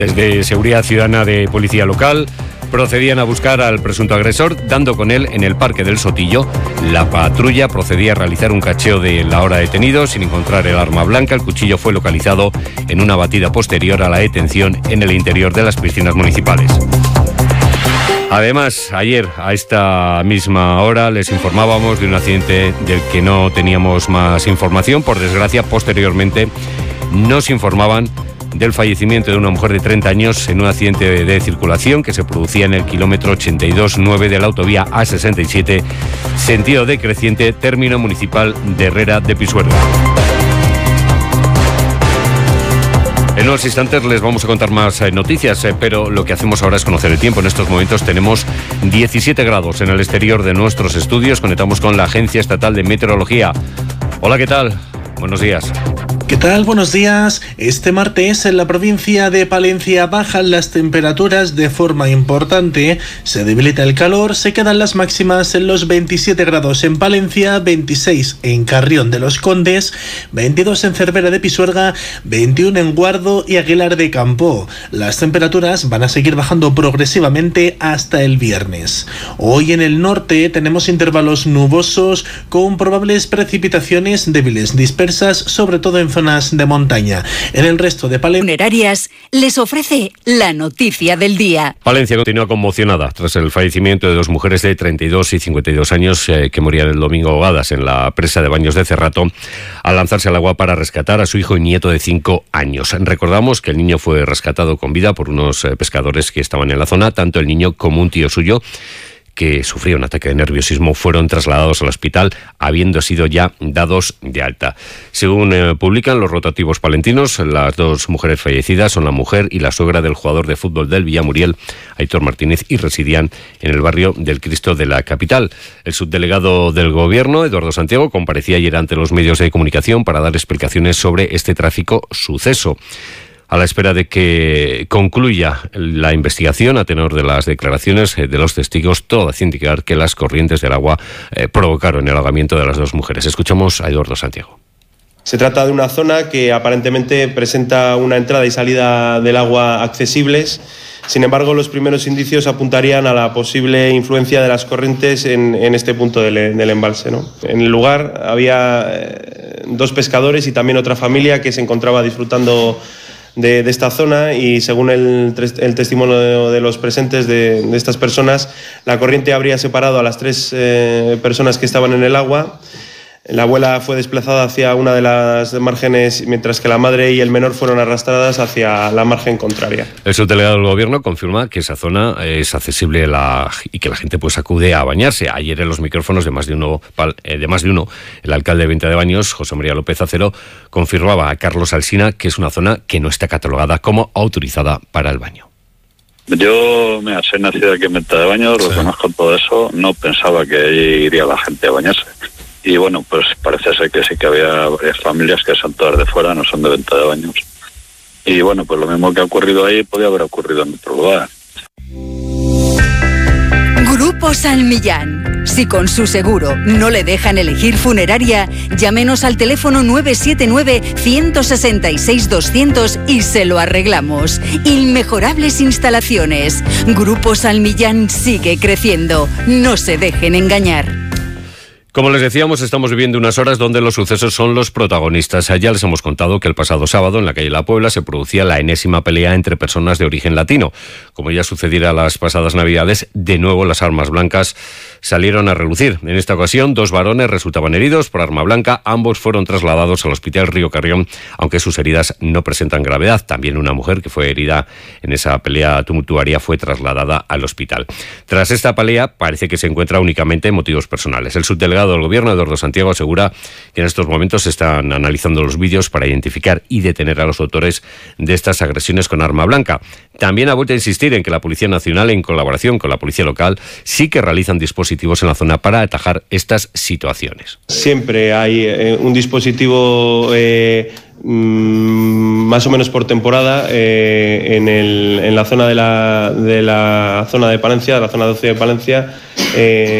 Desde Seguridad Ciudadana de Policía Local procedían a buscar al presunto agresor, dando con él en el Parque del Sotillo. La patrulla procedía a realizar un cacheo de la hora detenido sin encontrar el arma blanca. El cuchillo fue localizado en una batida posterior a la detención en el interior de las piscinas municipales. Además, ayer a esta misma hora les informábamos de un accidente del que no teníamos más información. Por desgracia, posteriormente nos informaban del fallecimiento de una mujer de 30 años en un accidente de circulación que se producía en el kilómetro 82,9 de la autovía A67, sentido decreciente, término municipal de Herrera de Pisuerga. En unos instantes les vamos a contar más noticias, pero lo que hacemos ahora es conocer el tiempo. En estos momentos tenemos 17 grados en el exterior de nuestros estudios. Conectamos con la Agencia Estatal de Meteorología. Hola, ¿qué tal? Buenos días. ¿Qué tal? Buenos días. Este martes en la provincia de Palencia bajan las temperaturas de forma importante, se debilita el calor, se quedan las máximas en los 27 grados en Palencia, 26 en Carrión de los Condes, 22 en Cervera de Pisuerga, 21 en Guardo y Aguilar de Campo. Las temperaturas van a seguir bajando progresivamente hasta el viernes. Hoy en el norte tenemos intervalos nubosos con probables precipitaciones débiles dispersas, sobre todo en zonas de montaña. En el resto de Palencia, Funerarias les ofrece la noticia del día. Palencia continúa conmocionada tras el fallecimiento de dos mujeres de 32 y 52 años que morían el domingo ahogadas en la presa de Baños de Cerrato al lanzarse al agua para rescatar a su hijo y nieto de 5 años. Recordamos que el niño fue rescatado con vida por unos pescadores que estaban en la zona. Tanto el niño como un tío suyo, que sufría un ataque de nerviosismo, fueron trasladados al hospital habiendo sido ya dados de alta. Según publican los rotativos palentinos, las dos mujeres fallecidas son la mujer y la suegra del jugador de fútbol del Villamuriel, Aitor Martínez, y residían en el barrio del Cristo de la capital. El subdelegado del Gobierno, Eduardo Santiago, comparecía ayer ante los medios de comunicación para dar explicaciones sobre este trágico suceso. A la espera de que concluya la investigación, a tenor de las declaraciones de los testigos, todo hace indicar que las corrientes del agua provocaron el ahogamiento de las dos mujeres. Escuchamos a Eduardo Santiago. Se trata de una zona que aparentemente presenta una entrada y salida del agua accesibles. Sin embargo, los primeros indicios apuntarían a la posible influencia de las corrientes en este punto del embalse, ¿no? En el lugar había dos pescadores y también otra familia que se encontraba disfrutando de esta zona, y según el testimonio de los presentes de estas personas, la corriente habría separado a las tres personas que estaban en el agua. La abuela fue desplazada hacia una de las márgenes, mientras que la madre y el menor fueron arrastradas hacia la margen contraria. El subdelegado del Gobierno confirma que esa zona es accesible y que la gente pues acude a bañarse. Ayer en los micrófonos de más de uno, el alcalde de Venta de Baños, José María López Acero, confirmaba a Carlos Alsina que es una zona que no está catalogada como autorizada para el baño. Yo soy nacido aquí en Venta de Baños, lo conozco todo eso, no pensaba que allí iría la gente a bañarse. Y bueno, pues parece ser que sí que había varias familias que son todas de fuera, no son de Venta de Baños. Y bueno, pues lo mismo que ha ocurrido ahí podía haber ocurrido en otro lugar. Grupo Salmillán. Si con su seguro no le dejan elegir funeraria, llámenos al teléfono 979-166-200 y se lo arreglamos. Inmejorables instalaciones. Grupo Salmillán sigue creciendo. No se dejen engañar. Como les decíamos, estamos viviendo unas horas donde los sucesos son los protagonistas. Ya les hemos contado que el pasado sábado en la calle La Puebla se producía la enésima pelea entre personas de origen latino. Como ya sucediera las pasadas Navidades, de nuevo las armas blancas salieron a relucir. En esta ocasión, 2 varones resultaban heridos por arma blanca. Ambos fueron trasladados al Hospital Río Carrión, aunque sus heridas no presentan gravedad. También una mujer que fue herida en esa pelea tumultuaria fue trasladada al hospital. Tras esta pelea, parece que se encuentra únicamente en motivos personales. El subdelegado del Gobierno, Eduardo Santiago, asegura que en estos momentos se están analizando los vídeos para identificar y detener a los autores de estas agresiones con arma blanca. También ha vuelto a insistir en que la Policía Nacional, en colaboración con la Policía Local, sí que realizan dispositivos en la zona para atajar estas situaciones. Siempre hay un dispositivo más o menos por temporada en la zona de la zona de Palencia, de la zona 12 de Palencia,